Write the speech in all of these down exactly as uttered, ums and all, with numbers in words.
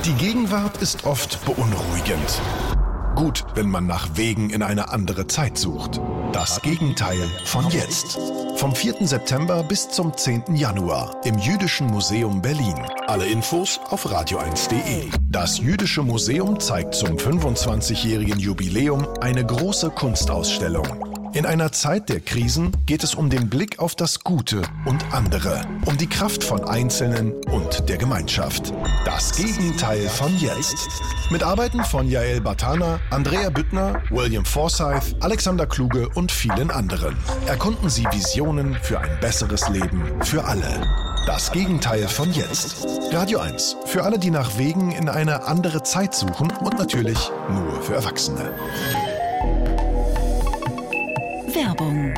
Die Gegenwart ist oft beunruhigend. Gut, wenn man nach Wegen in eine andere Zeit sucht. Das Gegenteil von jetzt. Vom vierten September bis zum zehnten Januar im Jüdischen Museum Berlin. Alle Infos auf radio eins punkt de. Das Jüdische Museum zeigt zum fünfundzwanzigjährigen Jubiläum eine große Kunstausstellung. In einer Zeit der Krisen geht es um den Blick auf das Gute und andere, um die Kraft von Einzelnen und der Gemeinschaft. Das Gegenteil von jetzt. Mit Arbeiten von Yael Bartana, Andrea Büttner, William Forsythe, Alexander Kluge und vielen anderen. Erkunden Sie Visionen für ein besseres Leben für alle. Das Gegenteil von jetzt. Radio eins. Für alle, die nach Wegen in eine andere Zeit suchen und natürlich nur für Erwachsene. Werbung.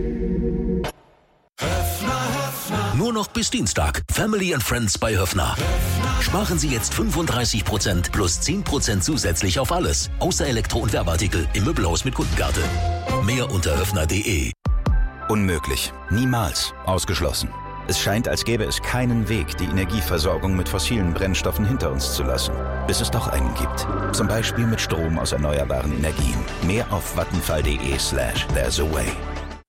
Nur noch bis Dienstag. Family and Friends bei Höffner. Sparen Sie jetzt fünfunddreißig Prozent plus zehn Prozent zusätzlich auf alles. Außer Elektro- und Werbeartikel im Möbelhaus mit Kundenkarte. Mehr unter höffner punkt de. Unmöglich. Niemals. Ausgeschlossen. Es scheint, als gäbe es keinen Weg, die Energieversorgung mit fossilen Brennstoffen hinter uns zu lassen. Bis es doch einen gibt. Zum Beispiel mit Strom aus erneuerbaren Energien. Mehr auf vattenfall punkt de slash there's a way.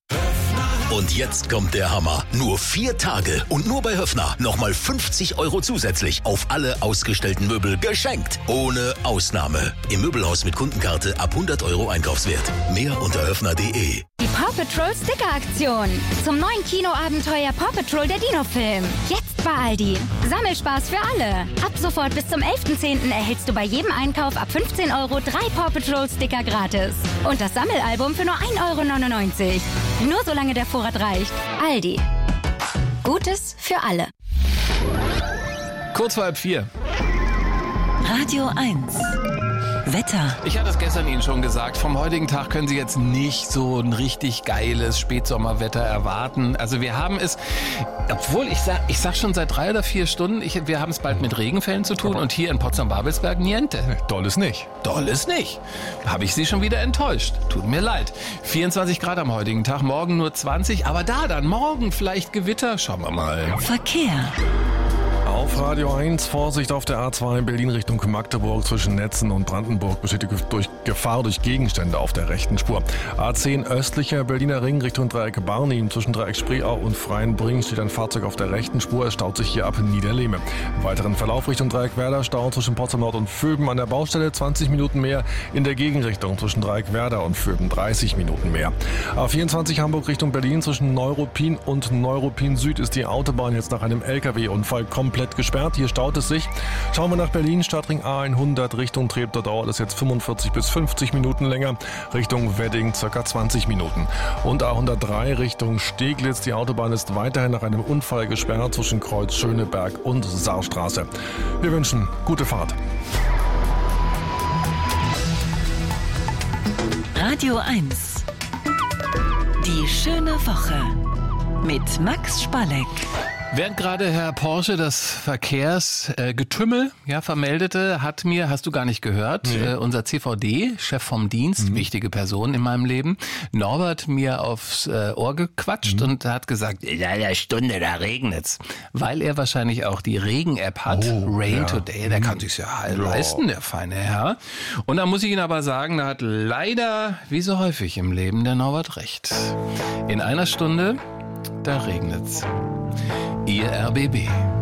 Und jetzt kommt der Hammer. Nur vier Tage und nur bei Höffner nochmal fünfzig Euro zusätzlich auf alle ausgestellten Möbel geschenkt. Ohne Ausnahme. Im Möbelhaus mit Kundenkarte ab hundert Euro Einkaufswert. Mehr unter höffner punkt de. Die Paw Patrol Sticker-Aktion. Zum neuen Kinoabenteuer Paw Patrol der Dino-Film. Jetzt bei Aldi. Sammelspaß für alle. Ab sofort bis zum elften zehnten erhältst du bei jedem Einkauf ab fünfzehn Euro drei Paw Patrol Sticker gratis. Und das Sammelalbum für nur ein Euro neunundneunzig. Nur solange der Vorrat reicht. Aldi. Gutes für alle. Kurz vor halb vier. Radio eins. Wetter. Ich hatte es gestern Ihnen schon gesagt, vom heutigen Tag können Sie jetzt nicht so ein richtig geiles Spätsommerwetter erwarten. Also wir haben es, obwohl ich sag, ich sag schon seit drei oder vier Stunden, ich, wir haben es bald mit Regenfällen zu tun und hier in Potsdam-Babelsberg niente. Doll ist nicht. Doll ist nicht. Habe ich Sie schon wieder enttäuscht. Tut mir leid. vierundzwanzig Grad am heutigen Tag, morgen nur zwanzig, aber da dann, morgen vielleicht Gewitter. Schauen wir mal. Verkehr. Auf Radio eins, Vorsicht auf der A zwei Berlin Richtung Magdeburg zwischen Netzen und Brandenburg besteht durch Gefahr durch Gegenstände auf der rechten Spur. A zehn östlicher Berliner Ring Richtung Dreieck Barnim zwischen Dreieck Spreeau und Freienbring steht ein Fahrzeug auf der rechten Spur. Es staut sich hier ab Niederlehme. Im weiteren Verlauf Richtung Dreieck Werder Stau zwischen Potsdam Nord und Vöben an der Baustelle zwanzig Minuten mehr. In der Gegenrichtung zwischen Dreieck Werder und Vöben dreißig Minuten mehr. A vierundzwanzig Hamburg Richtung Berlin zwischen Neuruppin und Neuruppin Süd ist die Autobahn jetzt nach einem L K W-Unfall komplett gesperrt. Hier staut es sich. Schauen wir nach Berlin, Stadtring A hundert Richtung Treptow dauert es jetzt fünfundvierzig bis fünfzig Minuten länger. Richtung Wedding ca. zwanzig Minuten. Und A hundertdrei Richtung Steglitz. Die Autobahn ist weiterhin nach einem Unfall gesperrt zwischen Kreuz Schöneberg und Saarstraße. Wir wünschen gute Fahrt. Radio eins. Die schöne Woche mit Max Spalleck. Während gerade Herr Porsche das Verkehrsgetümmel äh, ja, vermeldete, hat mir, hast du gar nicht gehört, nee. äh, unser C V D, Chef vom Dienst, mhm. wichtige Person in meinem Leben, Norbert mir aufs äh, Ohr gequatscht mhm. und hat gesagt, in einer Stunde, da regnet's. Weil er wahrscheinlich auch die Regen-App hat, oh, Rain ja. Today, der mhm. kann sich's ja halt ja. leisten, der feine Herr. Und da muss ich Ihnen aber sagen, da hat leider, wie so häufig im Leben, der Norbert recht. In einer Stunde, da regnet's. Ihr R B B.